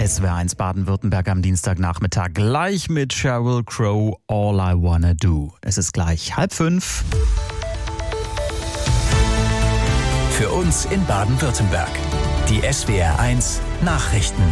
SWR1 Baden-Württemberg am Dienstagnachmittag gleich mit Sheryl Crow, All I Wanna Do. Es ist gleich 4:30. Für uns in Baden-Württemberg. Die SWR1 Nachrichten.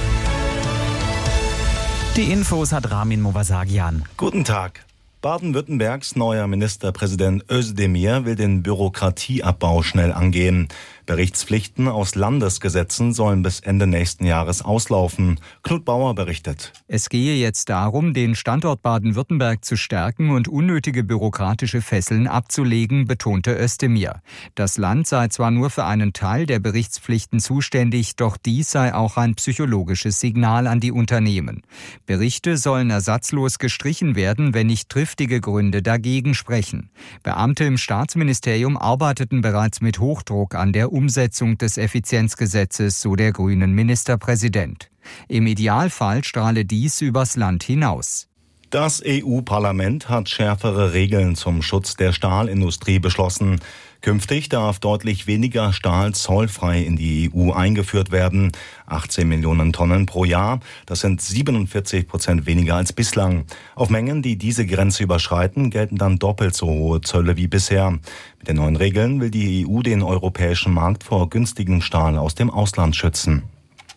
Die Infos hat Ramin Movasagian. Guten Tag. Baden-Württembergs neuer Ministerpräsident Özdemir will den Bürokratieabbau schnell angehen. Berichtspflichten aus Landesgesetzen sollen bis Ende nächsten Jahres auslaufen. Knut Bauer berichtet. Es gehe jetzt darum, den Standort Baden-Württemberg zu stärken und unnötige bürokratische Fesseln abzulegen, betonte Özdemir. Das Land sei zwar nur für einen Teil der Berichtspflichten zuständig, doch dies sei auch ein psychologisches Signal an die Unternehmen. Berichte sollen ersatzlos gestrichen werden, wenn nicht triftige Gründe dagegen sprechen. Beamte im Staatsministerium arbeiteten bereits mit Hochdruck an der Umsetzung des Effizienzgesetzes, so der grünen Ministerpräsident. Im Idealfall strahle dies übers Land hinaus. Das EU-Parlament hat schärfere Regeln zum Schutz der Stahlindustrie beschlossen. Künftig darf deutlich weniger Stahl zollfrei in die EU eingeführt werden. 18 Millionen Tonnen pro Jahr. Das sind 47% weniger als bislang. Auf Mengen, die diese Grenze überschreiten, gelten dann doppelt so hohe Zölle wie bisher. Mit den neuen Regeln will die EU den europäischen Markt vor günstigem Stahl aus dem Ausland schützen.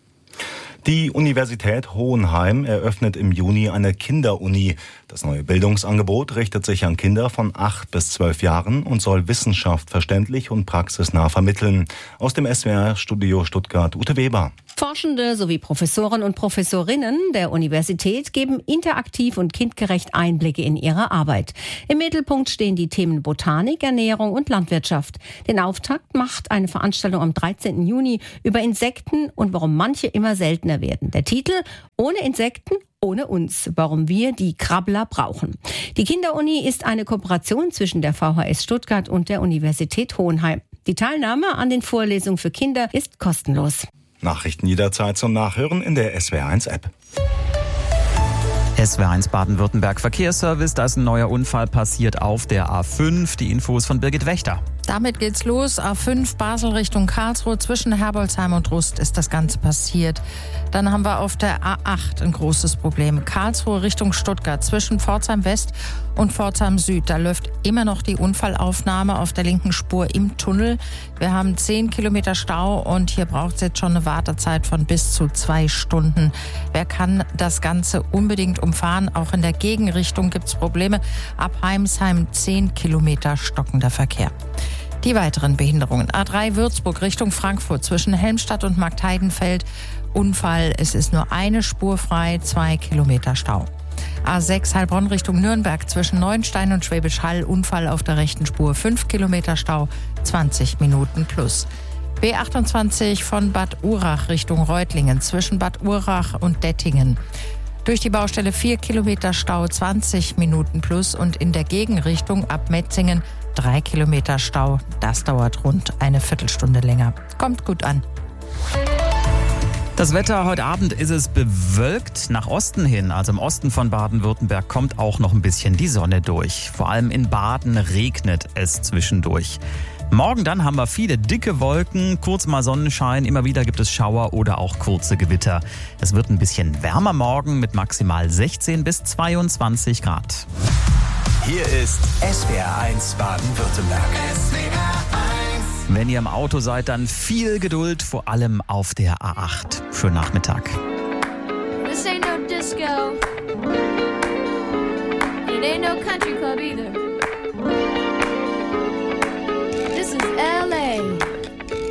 Die Universität Hohenheim eröffnet im Juni eine Kinderuni. Das neue Bildungsangebot richtet sich an Kinder von 8 bis 12 Jahren und soll Wissenschaft verständlich und praxisnah vermitteln. Aus dem SWR-Studio Stuttgart, Ute Weber. Forschende sowie Professoren und Professorinnen der Universität geben interaktiv und kindgerecht Einblicke in ihre Arbeit. Im Mittelpunkt stehen die Themen Botanik, Ernährung und Landwirtschaft. Den Auftakt macht eine Veranstaltung am 13. Juni über Insekten und warum manche immer seltener werden. Der Titel: Ohne Insekten, ohne uns, warum wir die Krabbler brauchen. Die Kinderuni ist eine Kooperation zwischen der VHS Stuttgart und der Universität Hohenheim. Die Teilnahme an den Vorlesungen für Kinder ist kostenlos. Nachrichten jederzeit zum Nachhören in der SWR1-App. SWR1 Baden-Württemberg Verkehrsservice, da ist ein neuer Unfall passiert auf der A5. Die Infos von Birgit Wächter. Damit geht's los. A5 Basel Richtung Karlsruhe. Zwischen Herbolzheim und Rust ist das Ganze passiert. Dann haben wir auf der A8 ein großes Problem. Karlsruhe Richtung Stuttgart. Zwischen Pforzheim West und Pforzheim Süd. Da läuft immer noch die Unfallaufnahme auf der linken Spur im Tunnel. Wir haben 10 Kilometer Stau und hier braucht es jetzt schon eine Wartezeit von bis zu 2 Stunden. Wer kann das Ganze unbedingt umfahren? Auch in der Gegenrichtung gibt's Probleme. Ab Heimsheim 10 Kilometer stockender Verkehr. Die weiteren Behinderungen. A3 Würzburg Richtung Frankfurt zwischen Helmstadt und Marktheidenfeld. Unfall, es ist nur eine Spur frei, 2 Kilometer Stau. A6 Heilbronn Richtung Nürnberg zwischen Neuenstein und Schwäbisch Hall. Unfall auf der rechten Spur, 5 Kilometer Stau, 20 Minuten plus. B28 von Bad Urach Richtung Reutlingen zwischen Bad Urach und Dettingen. Durch die Baustelle 4 Kilometer Stau, 20 Minuten plus und in der Gegenrichtung ab Metzingen 3 Kilometer Stau. Das dauert rund eine Viertelstunde länger. Kommt gut an. Das Wetter heute Abend ist es bewölkt nach Osten hin. Also im Osten von Baden-Württemberg kommt auch noch ein bisschen die Sonne durch. Vor allem in Baden regnet es zwischendurch. Morgen dann haben wir viele dicke Wolken, kurz mal Sonnenschein, immer wieder gibt es Schauer oder auch kurze Gewitter. Es wird ein bisschen wärmer morgen mit maximal 16 bis 22 Grad. Hier ist SWR1 Baden-Württemberg. Wenn ihr im Auto seid, dann viel Geduld, vor allem auf der A8 für Nachmittag. This ain't no disco. It ain't no country club either.